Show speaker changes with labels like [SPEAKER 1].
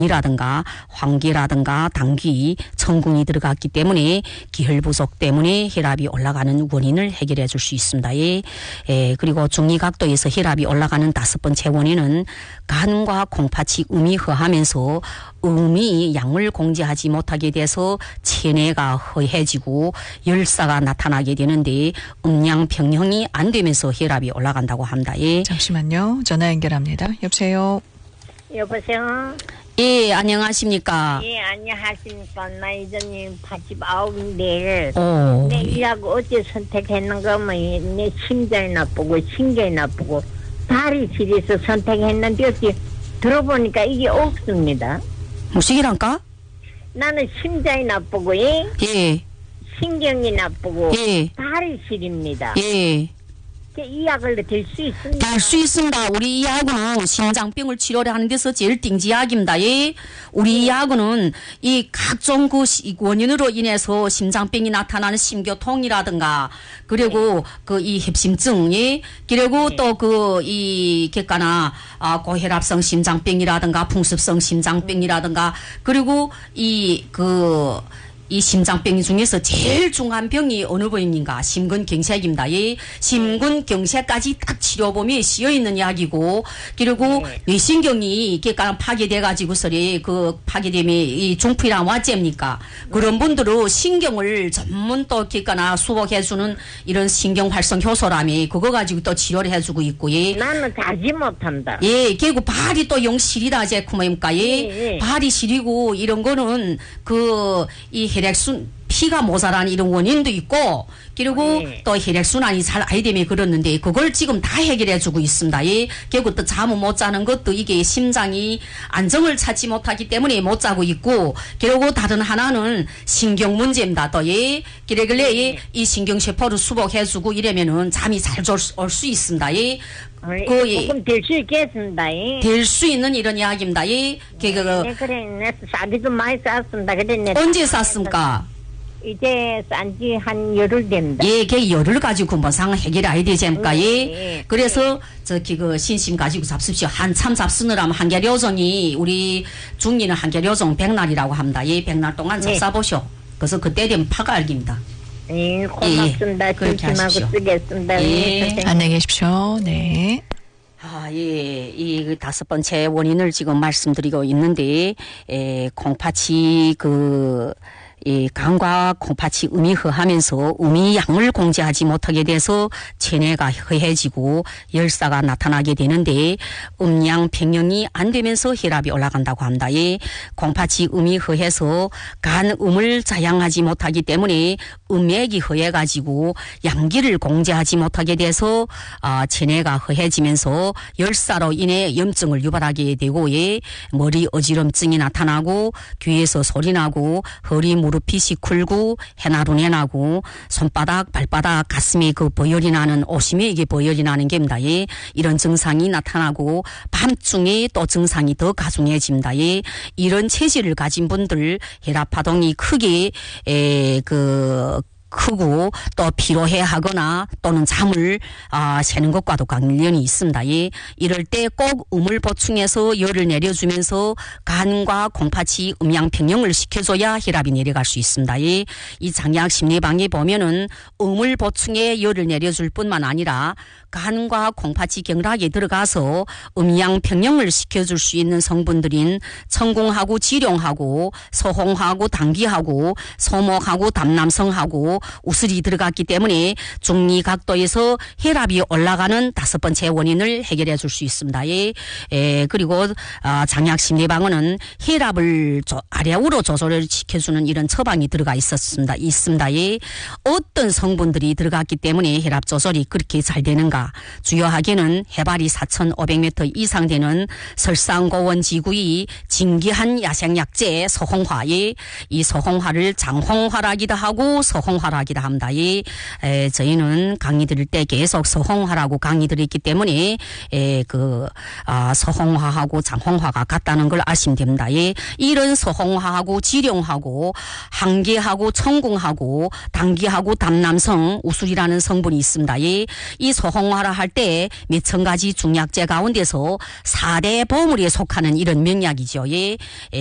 [SPEAKER 1] 이라든가 황기라든가 당귀, 청궁이 들어갔기 때문에 기혈 부족 때문에 혈압이 올라가는 원인을 해결해 줄 수 있습니다. 그리고 중이각도에서 혈압이 올라가는 5번째 원인은 간과 콩팥이 음이 허하면서 음이 양을 공제하지 못하게 돼서 체내가 허해지고 열사가 나타나게 되는데 음양 평형이 안 되면서 혈압이 올라간다고 합니다.
[SPEAKER 2] 잠시만요. 전화 연결합니다. 여보세요.
[SPEAKER 3] 여보세요.
[SPEAKER 1] 예, 안녕하십니까.
[SPEAKER 3] 예, 안녕하십니까. 나 이전에 89인데 내
[SPEAKER 1] 예.
[SPEAKER 3] 이하고 어째 선택했는 거면 내 심장이 나쁘고 신경이 나쁘고 다리 시려서 선택했는데 어째 들어보니까 이게 없습니다.
[SPEAKER 1] 무식이란가?
[SPEAKER 3] 나는 심장이 나쁘고
[SPEAKER 1] 예,
[SPEAKER 3] 신경이 나쁘고
[SPEAKER 1] 예,
[SPEAKER 3] 다리 시립니다.
[SPEAKER 1] 예.
[SPEAKER 3] 이 약을 들 수 있습니다.
[SPEAKER 1] 될 수 있습니다. 우리 이 약은 심장병을 치료를 하는 데서 제일 띵지약입니다. 우리 이 약은 이 각종 그 원인으로 인해서 심장병이 나타나는 심교통이라든가 그리고 그 이 협심증, 그리고 또 그 이 객가나 고혈압성 심장병이라든가 풍습성 심장병이라든가 그리고 이 심장병 중에서 제일 중요한 병이 어느 병인가? 심근경색입니다. 심근경색까지 딱 치료범위에 씌어있는 약이고, 그리고 뇌신경이 이렇게 파괴돼가지고서리 파괴되면 이 중풍이랑 와째입니까? 그런 분들은 신경을 전문 또 이렇게나 수복해주는 이런 신경활성 효소라며 그거 가지고 또 치료를 해주고 있고,
[SPEAKER 3] 나는 가지 못한다.
[SPEAKER 1] 결국 발이 또 영 시리다 제쿠마입니까? 발이 시리고 이런 거는 이 혈액순 피가 모자란 이런 원인도 있고 그리고 또 혈액순환이 잘 안 되면 그렇는데 그걸 지금 다 해결해 주고 있습니다. 결국 또 잠을 못 자는 것도 이게 심장이 안정을 찾지 못하기 때문에 못 자고 있고 그리고 다른 하나는 신경 문제입니다. 또 그래글래 이 신경세포를 수복해 주고 이러면은 잠이 잘 올 수 있습니다.
[SPEAKER 3] 조금 될 수 있겠습니다.
[SPEAKER 1] 될 수 있는 이런 이야기입니다.
[SPEAKER 3] 그래, 싸비도 많이 쌌습니다. 그래,
[SPEAKER 1] 언제 쌌습니까?
[SPEAKER 3] 이제 싼지 한 열흘 됩니다.
[SPEAKER 1] 걔 열흘 가지고 뭐상 해결해야 되지 않습니까? 그래서 신심 가지고 잡습시오. 한참 잡수느라면 한결 요정이 우리 중리는 한결 요정 100날이라고 합니다. 100날 동안 잡사보시오. 그래서 그때 되면 파가 알깁니다.
[SPEAKER 3] 고맙습니다. 조심하고 쓰겠습니다.
[SPEAKER 2] 안녕히 계십시오. 네.
[SPEAKER 1] 이 5번째 원인을 지금 말씀드리고 있는데, 콩팥이 이 간과 콩팥이 음이 허하면서 음이 양을 공제하지 못하게 돼서 체내가 허해지고 열사가 나타나게 되는데 음양 평형이 안 되면서 혈압이 올라간다고 합니다. 콩팥이 음이 허해서 간 음을 자양하지 못하기 때문에 음맥이 허해가지고 양기를 공제하지 못하게 돼서 체내가 허해지면서 열사로 인해 염증을 유발하게 되고 머리 어지럼증이 나타나고 귀에서 소리나고 허리 무릎이 시쿨고 해나루내 나고 손바닥 발바닥 가슴에 보혈이 나는 오심에 이게 보혈이 나는 겁니다. 이런 증상이 나타나고 밤중에 또 증상이 더 가중해집니다. 이런 체질을 가진 분들 혈압파동이 크게 크고 또 피로해하거나 또는 잠을 새는 것과도 관련이 있습니다. 이럴 때 꼭 음을 보충해서 열을 내려주면서 간과 콩팥이 음양평형을 시켜줘야 혈압이 내려갈 수 있습니다. 이 장약 심리방에 보면은 음을 보충해 열을 내려줄 뿐만 아니라 간과 콩팥이 경락에 들어가서 음양평형을 시켜줄 수 있는 성분들인 청궁하고 지룡하고 소홍하고 당귀하고 소목하고 담남성하고 우슬이 들어갔기 때문에 중리각도에서 혈압이 올라가는 5번째 원인을 해결해 줄 수 있습니다. 그리고 장약심리방어는 혈압을 아래우로 조절을 시켜주는 이런 처방이 들어가 있습니다. 어떤 성분들이 들어갔기 때문에 혈압 조절이 그렇게 잘 되는가? 주요하게는 해발이 4,500m 이상 되는 설상고원 지구의 진기한 야생약재 소홍화, 이 소홍화를 장홍화라기도 하고 소홍화 서홍화라기도 합니다. 저희는 강의 드릴 때 계속 서홍화라고 강의 드렸기 때문에 서홍화하고 장홍화가 같다는 걸 아시면 됩니다. 이런 서홍화하고 지룡하고 항계하고 청궁하고 당기하고 담남성 우술이라는 성분이 있습니다. 이 서홍화를 할 때 몇천 가지 중약제 가운데서 4대 보물에 속하는 이런 명약이죠.